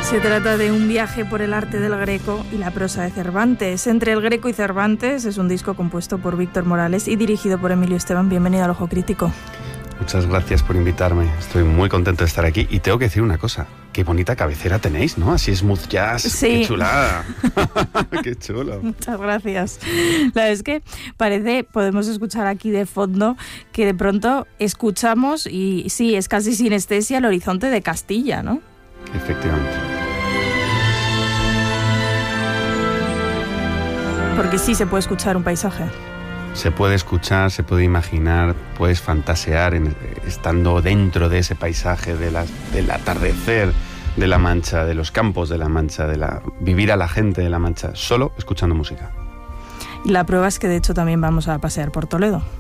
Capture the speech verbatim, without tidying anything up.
Se trata de un viaje por el arte del Greco y la prosa de Cervantes. Entre el Greco y Cervantes es un disco compuesto por Víctor Morales y dirigido por Emilio Esteban. Bienvenido al Ojo Crítico. Muchas gracias por invitarme. Estoy muy contento de estar aquí. Y tengo que decir una cosa. Qué bonita cabecera tenéis, ¿no? Así smooth jazz. Sí. Qué chulada. Qué chulo. Muchas gracias. La verdad es que parece, podemos escuchar aquí de fondo, que de pronto escuchamos, y sí, es casi sinestesia, el horizonte de Castilla, ¿no? Efectivamente. Porque sí se puede escuchar un paisaje. Se puede escuchar, se puede imaginar, puedes fantasear en, estando dentro de ese paisaje de la, del atardecer de La Mancha, de los campos de La Mancha, de la, vivir a la gente de La Mancha, solo escuchando música. Y la prueba es que de hecho también vamos a pasear por Toledo.